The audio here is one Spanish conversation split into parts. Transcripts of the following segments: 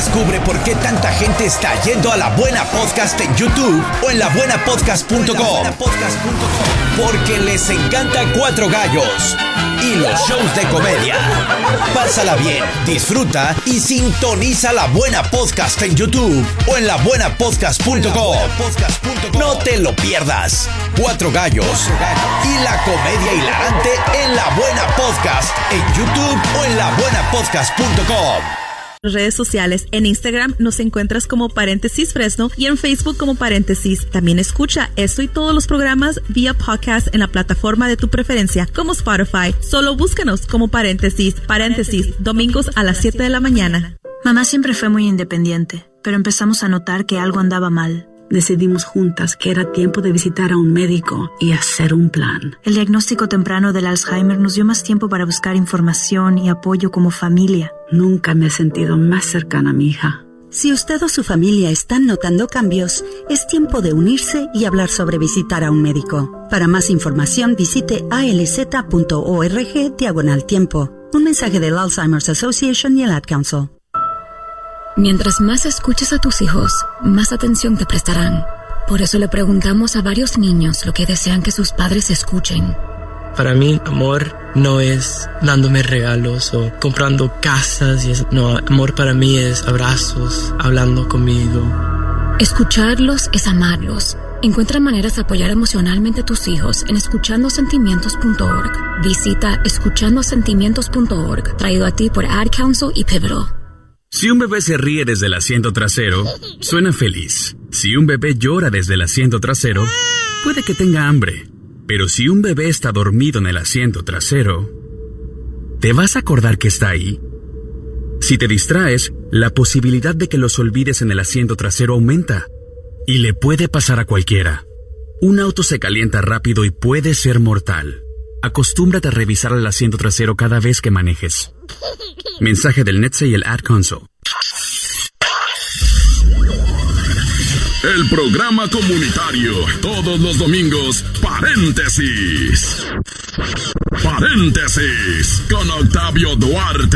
Descubre por qué tanta gente está yendo a La Buena Podcast en YouTube o en labuenapodcast.com. Porque les encanta Cuatro Gallos y los shows de comedia. Pásala bien, disfruta y sintoniza La Buena Podcast en YouTube o en labuenapodcast.com. No te lo pierdas. Cuatro Gallos y la comedia hilarante en La Buena Podcast en YouTube o en labuenapodcast.com. Redes sociales. En Instagram nos encuentras como Paréntesis Fresno y en Facebook como Paréntesis. También escucha esto y todos los programas vía podcast en la plataforma de tu preferencia, como Spotify. Solo búscanos como Paréntesis, domingos a las 7 de la mañana. Mamá siempre fue muy independiente, pero empezamos a notar que algo andaba mal. Decidimos juntas que era tiempo de visitar a un médico y hacer un plan. El diagnóstico temprano del Alzheimer nos dio más tiempo para buscar información y apoyo como familia. Nunca me he sentido más cercana a mi hija. Si usted o su familia están notando cambios, es tiempo de unirse y hablar sobre visitar a un médico. Para más información, visite alz.org/tiempo. Un mensaje del Alzheimer's Association y el Ad Council. Mientras más escuches a tus hijos, más atención te prestarán. Por eso le preguntamos a varios niños lo que desean que sus padres escuchen. Para mí, amor no es dándome regalos o comprando casas. No, amor para mí es abrazos, hablando conmigo. Escucharlos es amarlos. Encuentra maneras de apoyar emocionalmente a tus hijos en escuchandosentimientos.org. Visita escuchandosentimientos.org, traído a ti por Ad Council y Pivotal. Si un bebé se ríe desde el asiento trasero, suena feliz. Si un bebé llora desde el asiento trasero, puede que tenga hambre. Pero si un bebé está dormido en el asiento trasero, ¿te vas a acordar que está ahí? Si te distraes, la posibilidad de que los olvides en el asiento trasero aumenta. Y le puede pasar a cualquiera. Un auto se calienta rápido y puede ser mortal. Acostúmbrate a revisar el asiento trasero cada vez que manejes. Mensaje del NHTSA y el Ad Council. El programa comunitario, todos los domingos, Paréntesis. Paréntesis, con Octavio Duarte.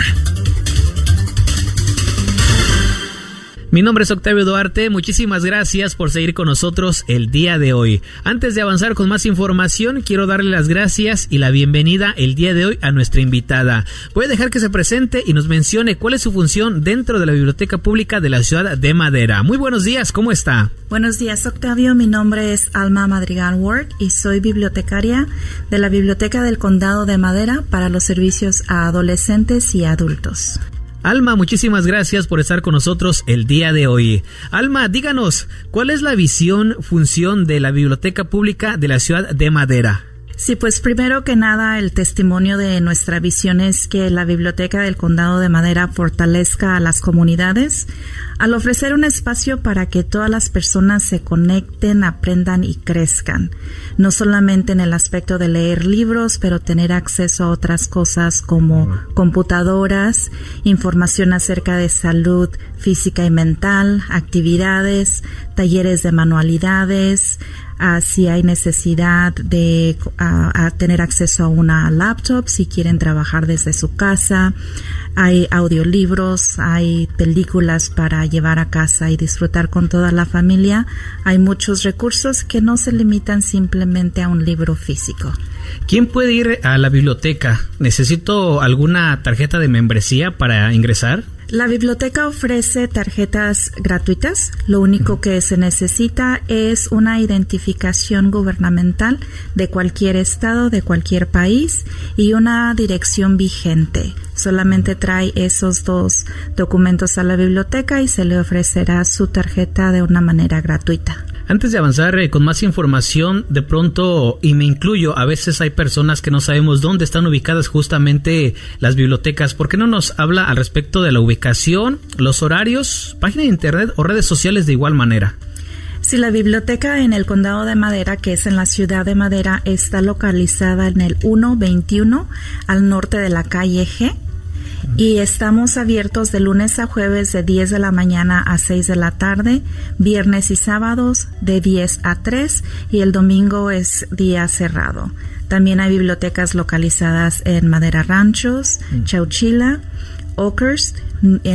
Mi nombre es Octavio Duarte, muchísimas gracias por seguir con nosotros el día de hoy. Antes de avanzar con más información, quiero darle las gracias y la bienvenida el día de hoy a nuestra invitada. Voy a dejar que se presente y nos mencione cuál es su función dentro de la Biblioteca Pública de la Ciudad de Madera. Muy buenos días, ¿cómo está? Buenos días, Octavio. Mi nombre es Alma Madrigal Ward y soy bibliotecaria de la Biblioteca del Condado de Madera para los servicios a adolescentes y adultos. Alma, muchísimas gracias por estar con nosotros el día de hoy. Alma, díganos, ¿cuál es la visión, función de la Biblioteca Pública de la Ciudad de Madera? Sí, pues primero que nada, el testimonio de nuestra visión es que la Biblioteca del Condado de Madera fortalezca a las comunidades al ofrecer un espacio para que todas las personas se conecten, aprendan y crezcan. No solamente en el aspecto de leer libros, pero tener acceso a otras cosas como computadoras, información acerca de salud física y mental, actividades, talleres de manualidades, si hay necesidad de tener acceso a una laptop, si quieren trabajar desde su casa. Hay audiolibros, hay películas para llevar a casa y disfrutar con toda la familia. Hay muchos recursos que no se limitan simplemente a un libro físico. ¿Quién puede ir a la biblioteca? ¿Necesito alguna tarjeta de membresía para ingresar? La biblioteca ofrece tarjetas gratuitas. Lo único que se necesita es una identificación gubernamental de cualquier estado, de cualquier país y una dirección vigente. Solamente trae esos dos documentos a la biblioteca y se le ofrecerá su tarjeta de una manera gratuita. Antes de avanzar con más información, de pronto, y me incluyo, a veces hay personas que no sabemos dónde están ubicadas justamente las bibliotecas. ¿Por qué no nos habla al respecto de la ubicación, los horarios, página de internet o redes sociales de igual manera? Sí, la biblioteca en el Condado de Madera, que es en la Ciudad de Madera, está localizada en el 121 al norte de la calle G. Y estamos abiertos de lunes a jueves de 10 de la mañana a 6 de la tarde, viernes y sábados de 10 a 3 y el domingo es día cerrado. También hay bibliotecas localizadas en Madera Ranchos, Chowchilla, Oakhurst,